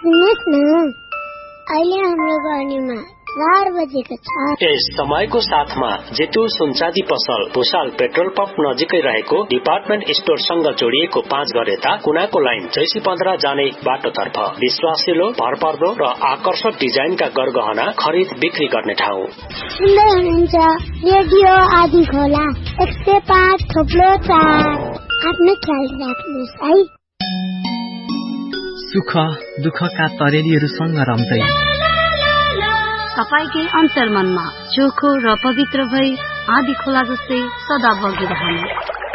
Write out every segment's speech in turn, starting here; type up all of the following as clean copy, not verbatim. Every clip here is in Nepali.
सुन्नुहोस् न, अहिले हाम्रो गर्नेमा 4 बजेको छ। यस समयको साथमा जेतु सुनचाँदी पसल भुसाल पेट्रोल पम्प नजिकै रहेको डिपार्टमेन्ट स्टोरसँग जोडिएको 5 घर यता कुनाको लाइन जैसी 15 जाने बाटोतर्फ विश्वासिलो, भरपर्दो र आकर्षक डिजाइनका गरगहना खरिद बिक्री गर्ने ठाउँ। सुन्दै हुनुहुन्छ रेडियो आदि खोला 105.4। आफ्नो ख्याल राख्नुहोस् है। सुख दुःखका तरेलीहरूसँग रम्दै तपाईकै अन्तर्मनमा चोखो र पवित्र भई आदि खोला जस्तै सदा बगिरहने।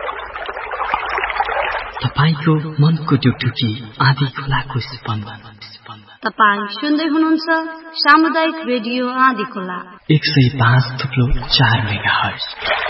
तपाईको मनको ढुकढुकी आदि खोलाको स्पन्दन। तपाईँ सुन्दै हुनुहुन्छ सामुदायिक रेडियो आदि खोला 105.4 मेगाहर्ज।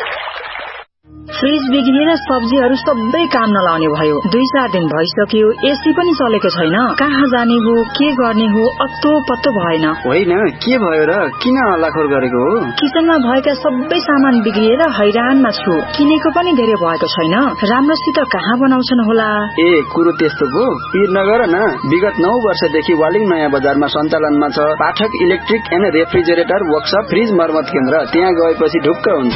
फ्रिज बिग्रिएर सब्जीहरू सबै काम नलाउने भयो। 2-4 दिन भइसक्यो, एसी पनि चलेको छैन। कहाँ जाने हो, के गर्ने हो, अत्तो पत्तो भएन। होइन, के भयो र? किन हल्लाखोर गरेको हो? किचनमा भएका सबै सामान बिग्रिएर हैरानमा छु। किनेको पनि धेरै भएको छैन। राम्रोसित कहाँ बनाउँछन् होला? ए, कुरो त्यस्तो पो? पिर नगर न। विगत 9 वर्षदेखि वालिङ नयाँ बजारमा सञ्चालनमा छ पाठक electric and refrigerator workshop fridge मर्मत केन्द्र। त्यहाँ गएपछि ढुक्क हुन्छ।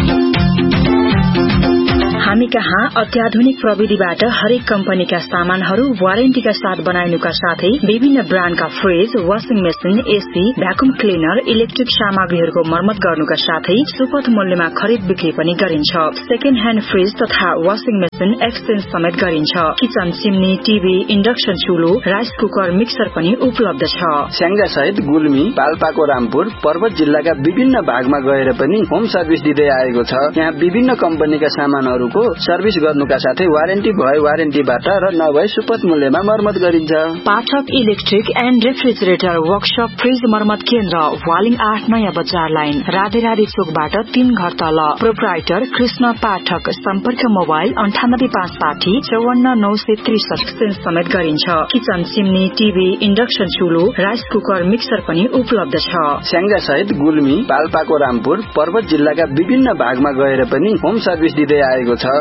हामी कहाँ अत्याधुनिक प्रविधिबाट हरेक कम्पनीका सामानहरू वारेन्टीका साथ बनाइनुका साथै विभिन्न ब्रान्डका fridge, washing machine, AC, vacuum cleaner, electric सामग्रीहरूको मर्मत गर्नुका साथै सुपथ मूल्यमा खरिद बिक्री पनि गरिन्छ। सेकेन्ड ह्यान्ड फ्रिज तथा वाशिङ मेसिन एक्सचेन्ज समेत गरिन्छ। Kitchen chimney, TV, induction चुलो, rice cooker, mixer पनि उपलब्ध छ। स्याङ्जा सहित गुल्मी, पाल्पाको रामपुर, पर्वत जिल्लाका विभिन्न भागमा गएर पनि होम सर्भिस दिँदै आएको छ। यहाँ विभिन्न कम्पनीका सामानहरू सर्भिस गर्नुका साथै वारेन्टी भए वारेन्टीबाट र नभए सुपथ मूल्यमा मर्मत गरिन्छ। पाठक electric and refrigerator workshop fridge मर्मत केन्द्र, वालिङ 8 नयाँ बजार लाइन, राधेराधी चोकबाट 3 घर तल। प्रोप्राइटर कृष्ण पाठक। सम्पर्क मोबाइल 9855 54963 समेत गरिन्छ। Kitchen chimney, TV, induction चुलो, rice cooker, mixer पनि उपलब्ध छ। स्याङ्जा सहित गुल्मी, पाल्पाको रामपुर, पर्वत जिल्लाका विभिन्न भागमा गएर पनि होम सर्भिस दिँदै आएको छ।